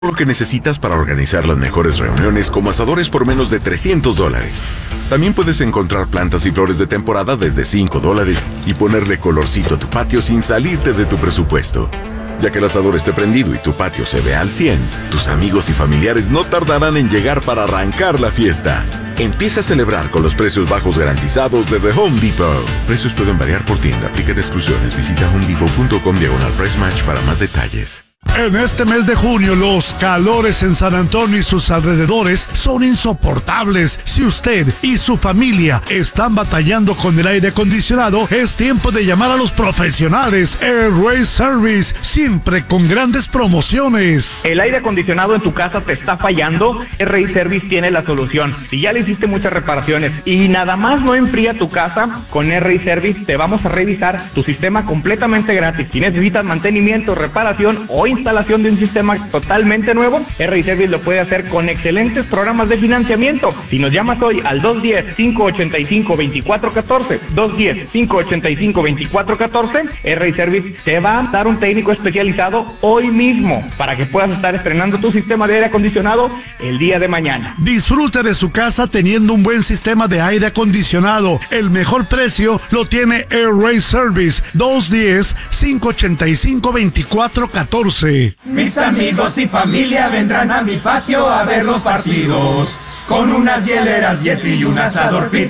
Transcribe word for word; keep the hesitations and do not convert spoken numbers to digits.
Lo que necesitas para organizar las mejores reuniones como asadores por menos de trescientos dólares. También puedes encontrar plantas y flores de temporada desde cinco dólares y ponerle colorcito a tu patio sin salirte de tu presupuesto. Ya que el asador esté prendido y tu patio se ve al cien, tus amigos y familiares no tardarán en llegar para arrancar la fiesta. Empieza a celebrar con los precios bajos garantizados de The Home Depot. Precios pueden variar por tienda, aplican exclusiones. Visita homedepot punto com diagonal price match para más detalles. En este mes de junio, los calores en San Antonio y sus alrededores son insoportables. Si usted y su familia están batallando con el aire acondicionado, es tiempo de llamar a los profesionales. AirRace Service, siempre con grandes promociones. ¿El aire acondicionado en tu casa te está fallando? AirRace Service tiene la solución. Si ya le hiciste muchas reparaciones y nada más no enfría tu casa, con AirRace Service te vamos a revisar tu sistema completamente gratis. Si necesitas mantenimiento, reparación o instalación de un sistema totalmente nuevo, AirRace Service lo puede hacer con excelentes programas de financiamiento. Si nos llamas hoy al dos uno cero, cinco ocho cinco, dos cuatro uno cuatro, dos uno cero, cinco ocho cinco, dos cuatro uno cuatro, AirRace Service te va a dar un técnico especializado hoy mismo para que puedas estar estrenando tu sistema de aire acondicionado el día de mañana. Disfrute de su casa teniendo un buen sistema de aire acondicionado. El mejor precio lo tiene AirRace Service, dos uno cero, cinco ocho cinco, dos cuatro uno cuatro. Mis amigos y familia vendrán a mi patio a ver los partidos, con unas hieleras Yeti y un asador Pit